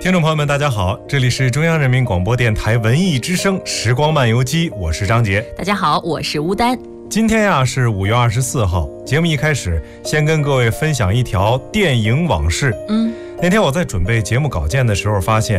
听众朋友们，大家好，这里是中央人民广播电台文艺之声时光漫游记，我是张杰。 大家好，我是乌丹。 今天呀是5月24号，节目一开始先跟各位分享一条电影往事。那天我在准备节目稿件的时候发现，